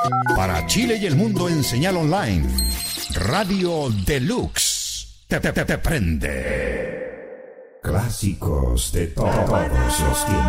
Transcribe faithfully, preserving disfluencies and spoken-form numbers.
Para Chile y el mundo en señal online. Radio Deluxe. Te, te, te, te prende. Clásicos de todos los tiempos.